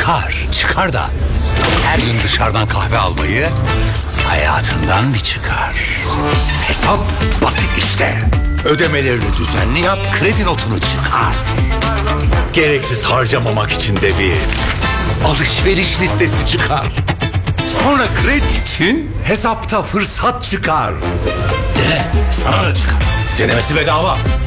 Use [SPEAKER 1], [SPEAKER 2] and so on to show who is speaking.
[SPEAKER 1] Çıkar da her gün dışarıdan kahve almayı hayatından bir çıkar. Hesap basit işte. Ödemelerini düzenli yap, kredi notunu çıkar. Gereksiz harcamamak için de bir alışveriş listesi çıkar. Sonra kredi için hesapta fırsat çıkar. Dene, sana da çıkar. Denemesi bedava.